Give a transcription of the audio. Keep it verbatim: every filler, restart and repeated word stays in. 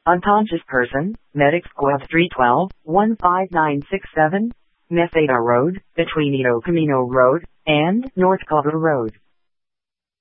Unconscious person, Medic Squad three twelve, one five nine six seven, Meseta Road, between Ito Camino Road and North Culver Road.